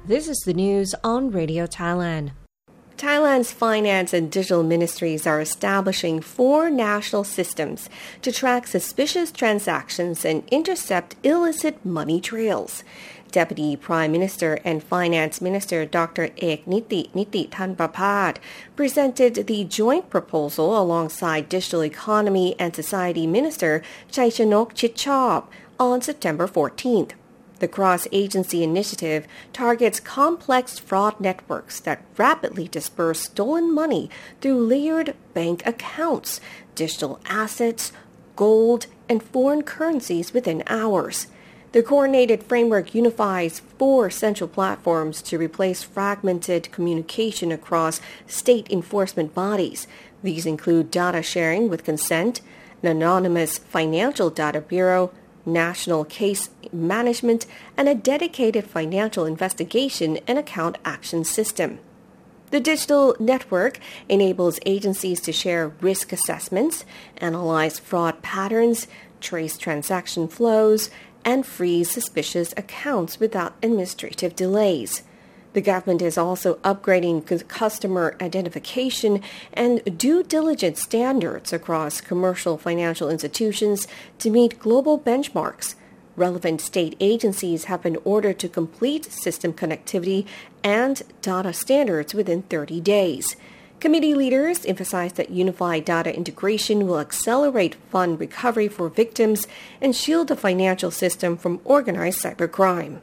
This is the news on Radio Thailand. Thailand's finance and digital ministries are establishing 4 national systems to track suspicious transactions and intercept illicit money trails. Deputy Prime Minister and Finance Minister Dr. Ek Niti Thanpraphat presented the joint proposal alongside Digital Economy and Society Minister Chaichanok Chitchop on September 14th. The cross-agency initiative targets complex fraud networks that rapidly disperse stolen money through layered bank accounts, digital assets, gold, and foreign currencies within hours. The coordinated framework unifies 4 central platforms to replace fragmented communication across state enforcement bodies. These include data sharing with consent, an anonymous financial data bureau, national case management, and a dedicated financial investigation and account action system. The digital network enables agencies to share risk assessments, analyze fraud patterns, trace transaction flows, and freeze suspicious accounts without administrative delays. The government is also upgrading customer identification and due diligence standards across commercial financial institutions to meet global benchmarks. Relevant state agencies have been ordered to complete system connectivity and data standards within 30 days. Committee leaders emphasized that unified data integration will accelerate fund recovery for victims and shield the financial system from organized cybercrime.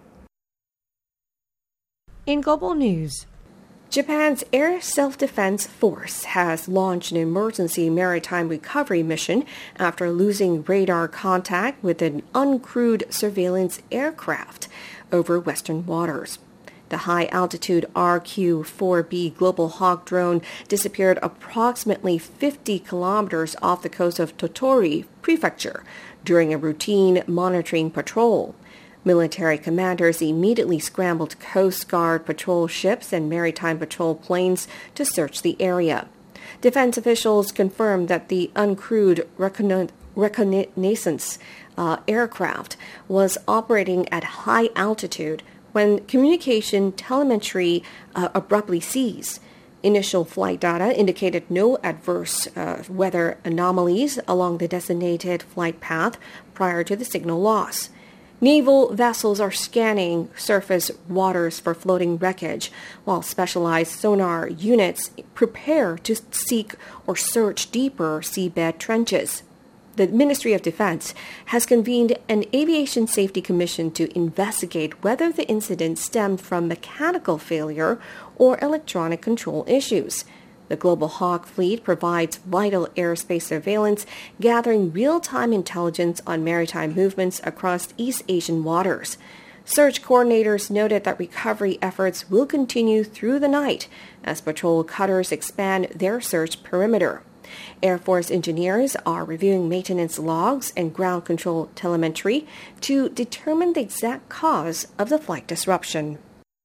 In global news, Japan's Air Self-Defense Force has launched an emergency maritime recovery mission after losing radar contact with an uncrewed surveillance aircraft over Western waters. The high-altitude RQ-4B Global Hawk drone disappeared approximately 50 kilometers off the coast of Tottori Prefecture during a routine monitoring patrol. Military commanders immediately scrambled Coast Guard patrol ships and maritime patrol planes to search the area. Defense officials confirmed that the uncrewed reconnaissance aircraft was operating at high altitude when communication telemetry abruptly ceased. Initial flight data indicated no adverse weather anomalies along the designated flight path prior to the signal loss. Naval vessels are scanning surface waters for floating wreckage, while specialized sonar units prepare to seek or search deeper seabed trenches. The Ministry of Defense has convened an aviation safety commission to investigate whether the incident stemmed from mechanical failure or electronic control issues. The Global Hawk fleet provides vital airspace surveillance, gathering real-time intelligence on maritime movements across East Asian waters. Search coordinators noted that recovery efforts will continue through the night as patrol cutters expand their search perimeter. Air Force engineers are reviewing maintenance logs and ground control telemetry to determine the exact cause of the flight disruption.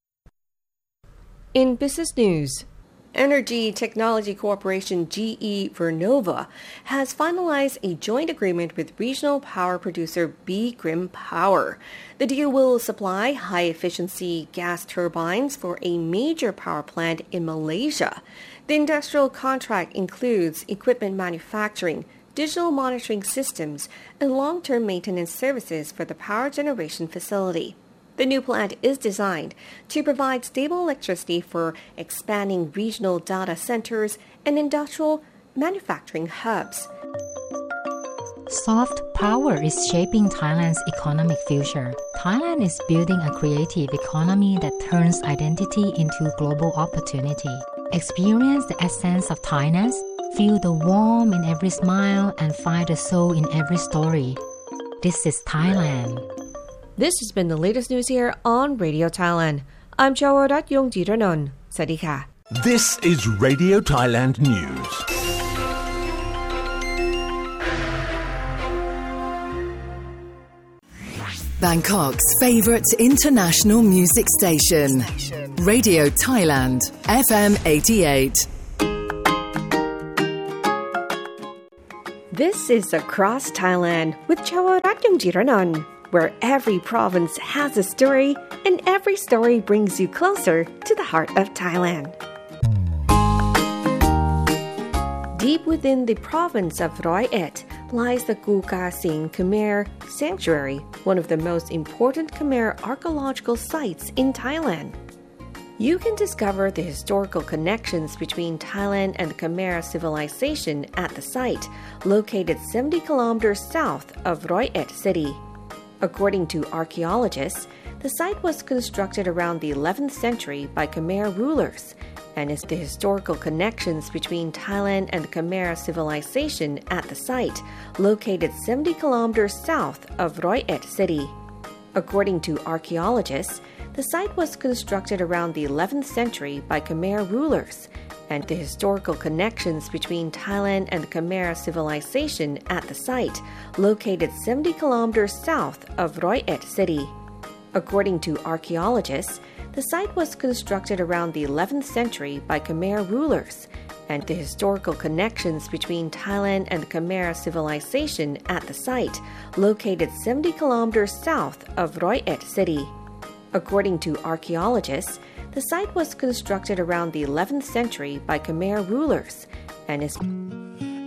in business news, Energy Technology Corporation GE Vernova has finalized a joint agreement with regional power producer B. Grimm Power. The deal will supply high-efficiency gas turbines for a major power plant in Malaysia. The industrial contract includes equipment manufacturing, digital monitoring systems, and long-term maintenance services for the power generation facility. The new plant is designed to provide stable electricity for expanding regional data centers and industrial manufacturing hubs. Soft power is shaping Thailand's economic future. Thailand is building a creative economy that turns identity into global opportunity. Experience the essence of Thainess, feel the warmth in every smile, and find the soul in every story. This is Thailand. This has been the latest news here on Radio Thailand. I'm Chawarat Yongjiranon. สวัสดีค่ะ This is Radio Thailand News. Bangkok's favorite international music station. Radio Thailand, FM 88. This is Across Thailand with Chawarat Yongjiranon. where every province has a story and every story brings you closer to the heart of Thailand. Deep within the province of Roi Et lies the Kuka Singh Khmer Sanctuary, one of the most important Khmer archaeological sites in Thailand. You can discover the historical connections between Thailand and the Khmer civilization at the site, located 70 kilometers south of Roi Et city. According to archaeologists, the site was constructed around the 11th century by Khmer rulers, and is the historical connections between Thailand and the Khmer civilization at the site, located 70 kilometers south of Roi Et city. According to archaeologists, the site was constructed around the 11th century by Khmer rulers, and the historical connections between Thailand and the Khmer civilization at the site, located 70 kilometers south of Roi Et city. According to archaeologists, the site was constructed around the 11th century by Khmer rulers, and the historical connections between Thailand and the Khmer civilization at the site, located 70 kilometers south of Roi Et city. According to archaeologists, the site was constructed around the 11th century by Khmer rulers, and is